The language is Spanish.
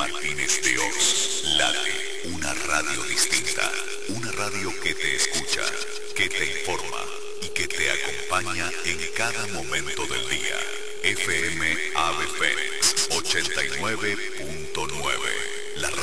Maletines de Oz. Late, una radio distinta. Una radio que te escucha, que te informa y que te acompaña en cada momento del día. FM Ave Fénix 89.9.